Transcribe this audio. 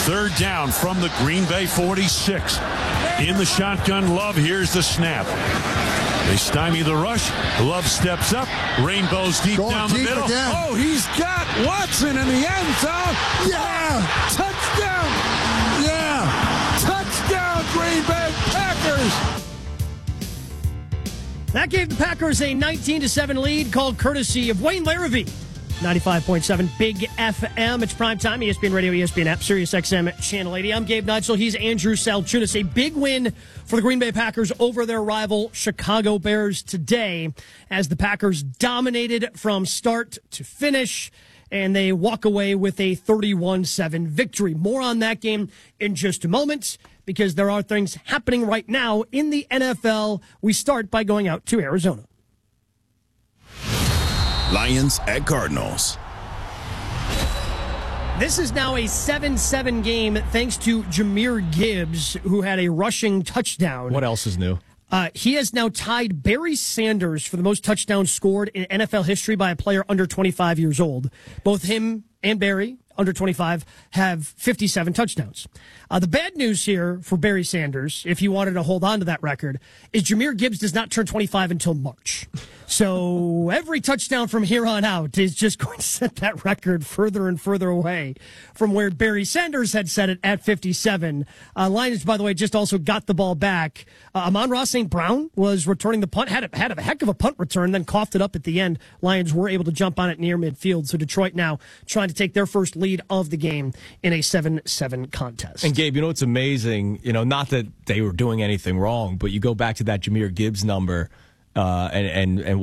Third down from the Green Bay 46. In the shotgun, Love. Here's the snap. They stymie the rush. Love steps up. Rainbows deep Going down the deep middle. again. Oh, he's got Watson in the end zone. Yeah! Touchdown! Yeah! Touchdown, Green Bay Packers! That gave the Packers a 19-7 lead, called courtesy of Wayne Larrivee. 95.7 Big FM. It's primetime. ESPN Radio, ESPN app, Sirius XM, Channel 80. I'm Gabe Neitzel. He's Andrew Salchunas. A big win for the Green Bay Packers over their rival Chicago Bears today, as the Packers dominated from start to finish, and they walk away with a 31-7 victory. More on that game in just a moment, because there are things happening right now in the NFL. We start by going out to Arizona. Lions at Cardinals. This is now a 7-7 game thanks to Jahmyr Gibbs, who had a rushing touchdown. What else is new? He has now tied Barry Sanders for the most touchdowns scored in NFL history by a player under 25 years old. Both him and Barry, under 25, have 57 touchdowns. The bad news here for Barry Sanders, if he wanted to hold on to that record, is Jahmyr Gibbs does not turn 25 until March. So every touchdown from here on out is just going to set that record further and further away from where Barry Sanders had set it at 57. Lions, by the way, just also got the ball back. Amon-Ra St. Brown was returning the punt, had a heck of a punt return, then coughed it up at the end. Lions were able to jump on it near midfield. So Detroit now trying to take their first lead of the game in a 7-7 contest. And Gabe, you know what's amazing? You know, not that they were doing anything wrong, but you go back to that Jahmyr Gibbs number and